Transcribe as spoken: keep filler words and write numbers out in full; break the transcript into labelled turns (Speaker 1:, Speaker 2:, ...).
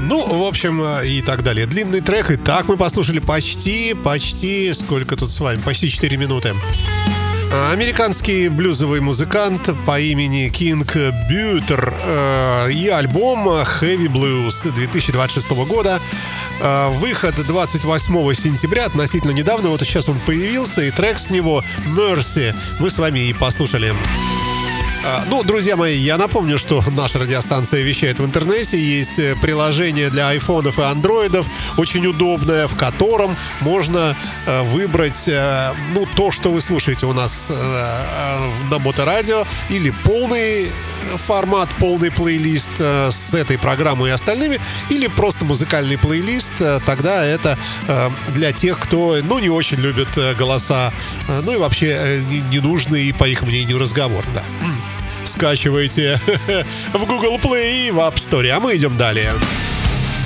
Speaker 1: Ну, в общем, и так далее. Длинный трек. И так мы послушали почти, почти, сколько тут с вами? Почти четыре минуты. Американский блюзовый музыкант по имени Кинг Бьютер э, и альбом Heavy Blues две тысячи двадцать шестого года. Э, выход двадцать восьмого сентября, относительно недавно. Вот сейчас он появился, и трек с него Mercy мы с вами и послушали. Ну, друзья мои, я напомню, что наша радиостанция вещает в интернете. Есть приложение для айфонов и андроидов, очень удобное, в котором можно выбрать, ну, то, что вы слушаете у нас на Моторадио, или полный формат, полный плейлист с этой программой и остальными, или просто музыкальный плейлист. Тогда это для тех, кто, ну, не очень любит голоса, ну и вообще ненужный, по их мнению, разговор, да. Скачивайте в Google Play и в App Store. А мы идем далее.